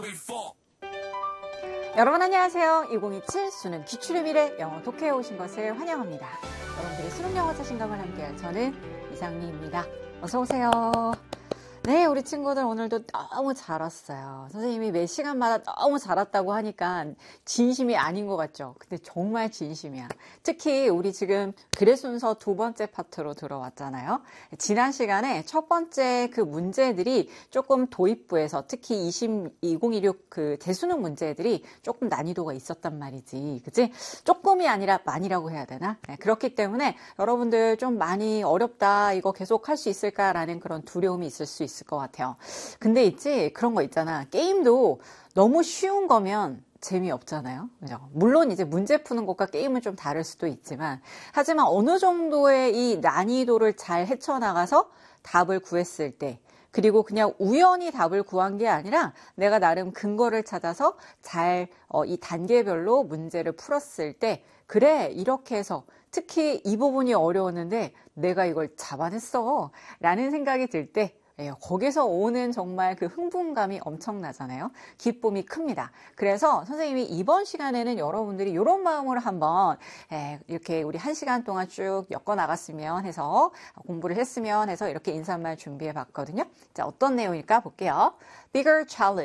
여러분 안녕하세요. 2027 수능 기출의 미래 영어 독해에 오신 것을 환영합니다. 여러분들의 수능 영어 자신감을 함께할 저는 이상미입니다. 어서 오세요. 네, 우리 친구들 오늘도 너무 잘 왔어요. 선생님이 매 시간마다 너무 잘 왔다고 하니까 진심이 아닌 것 같죠? 근데 정말 진심이야. 특히 우리 지금 글의 순서 두 번째 파트로 들어왔잖아요. 지난 시간에 첫 번째 그 문제들이 조금 도입부에서 특히 2026 그 대수능 문제들이 조금 난이도가 있었단 말이지. 그치? 조금이 아니라 많이라고 해야 되나? 네, 그렇기 때문에 여러분들 좀 많이 어렵다, 이거 계속 할 수 있을까라는 그런 두려움이 있을 수 있을 것 같아요. 근데 있지, 그런 거 있잖아. 게임도 너무 쉬운 거면 재미없잖아요. 그죠? 물론 이제 문제 푸는 것과 게임은 좀 다를 수도 있지만, 하지만 어느 정도의 이 난이도를 잘 헤쳐나가서 답을 구했을 때, 그리고 그냥 우연히 답을 구한 게 아니라 내가 나름 근거를 찾아서 잘 이 단계별로 문제를 풀었을 때, 그래, 이렇게 해서 특히 이 부분이 어려웠는데 내가 이걸 잡아냈어 라는 생각이 들 때 거기서 오는 정말 그 흥분감이 엄청나잖아요. 기쁨이 큽니다. 그래서 선생님이 이번 시간에는 여러분들이 이런 마음으로 한번 이렇게 우리 1시간 동안 쭉 엮어 나갔으면 해서 공부를 했으면 해서 이렇게 인사말 준비해 봤거든요. 자, 어떤 내용일까 볼게요. Bigger challenge.